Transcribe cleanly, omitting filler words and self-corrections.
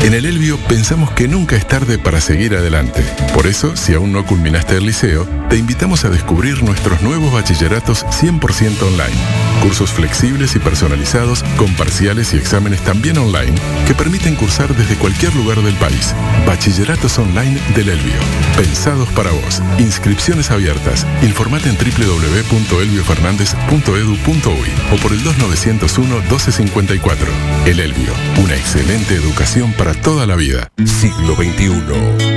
En el Elbio pensamos que nunca es tarde para seguir adelante. Por eso, si aún no culminaste el liceo, te invitamos a descubrir nuestros nuevos bachilleratos 100% online. Cursos flexibles y personalizados, con parciales y exámenes también online, que permiten cursar desde cualquier lugar del país. Bachilleratos online del Elbio. Pensados para vos. Inscripciones abiertas. Informate en www.elbiofernandez.edu.uy o por el 2901-1254. El Elbio. Una excelente educación para toda la vida. Siglo XXI.